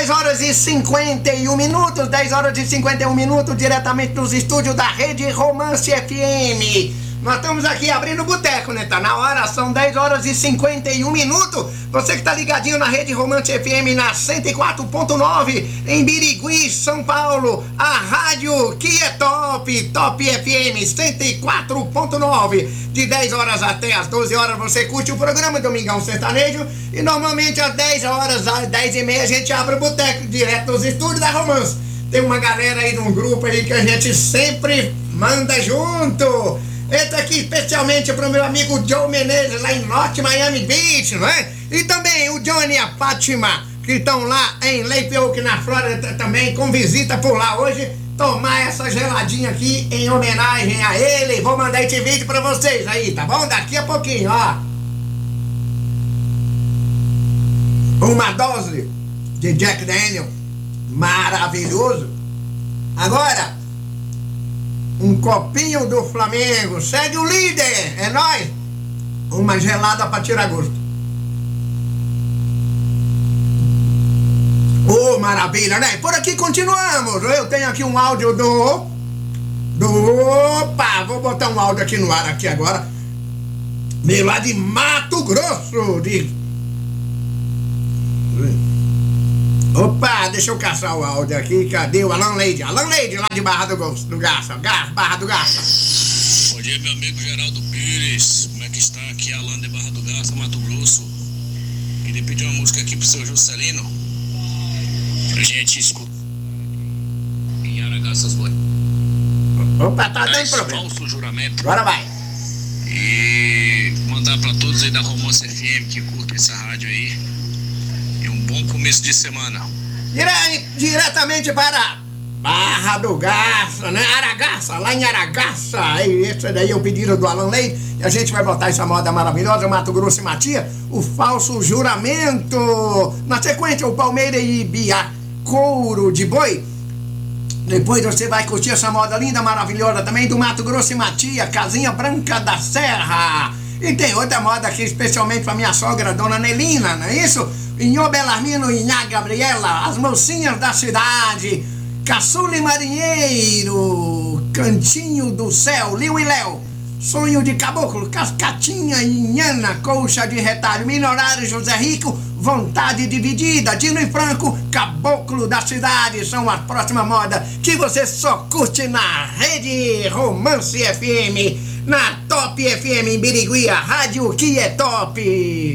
10 horas e 51 minutos, 10 horas e 51 minutos, diretamente dos estúdios da Rede Romance FM. Nós estamos aqui abrindo o boteco, né? Tá na hora, são 10 horas e 51 minutos. Você que tá ligadinho na Rede Romance FM na 104.9 em Birigui, São Paulo. A rádio que é top, Top FM 104.9. De 10 horas até as 12 horas você curte o programa Domingão Sertanejo. E normalmente às 10 horas, às 10h30 a gente abre o boteco direto dos estúdios da Romance. Tem uma galera aí de um grupo aí que a gente sempre manda junto. Entra aqui especialmente pro meu amigo Joe Menezes, lá em Norte Miami Beach, não é? E também o Johnny e a Fátima, que estão lá em Lake Oak, na Flórida, também com visita por lá hoje. Tomar essa geladinha aqui em homenagem a ele. Vou mandar esse vídeo pra vocês aí, tá bom? Daqui a pouquinho, ó. Uma dose de Jack Daniel, maravilhoso. Agora, um copinho do Flamengo, segue o líder, é nóis. Uma gelada pra tirar gosto. Oh, maravilha, né? Por aqui continuamos. Eu tenho aqui um áudio Opa, vou botar um áudio aqui no ar aqui agora. Veio lá de Mato Grosso, Opa, deixa eu caçar o áudio aqui. Cadê o Alan Leide? Alan Leide, lá de Barra do Garça. Barra do Garça. Bom dia, meu amigo Geraldo Pires. Como é que está? Aqui é Alan de Barra do Garça, Mato Grosso. Queria pedir uma música aqui pro seu Juscelino, pra gente escutar em Aragaças. Opa, tá dando problema. Falso juramento. Agora vai. E mandar pra todos aí da Romance FM que curtem essa rádio aí. E um bom começo de semana. Diretamente para Barra do Garça, né? Aragaça, lá em Aragaça. Esse daí é o pedido do Alan Leite. E a gente vai botar essa moda maravilhosa, Mato Grosso e Matia, o falso juramento. Na sequência, o Palmeira e Bia, couro de boi. Depois você vai curtir essa moda linda, maravilhosa também do Mato Grosso e Matia, Casinha Branca da Serra. E tem outra moda aqui, especialmente pra minha sogra, Dona Nelina, não é isso? Inhô Belarmino e Inhá Gabriela, as mocinhas da cidade, Caçula e Marinheiro, Cantinho do Céu, Liu e Léo, Sonho de Caboclo, Cascatinha e Inhana, Colcha de Retalho, Minorário José Rico, Vontade Dividida, Dino e Franco, Caboclo da Cidade, são as próximas modas que você só curte na Rede Romance FM, na Top FM em Birigui, a rádio que é top.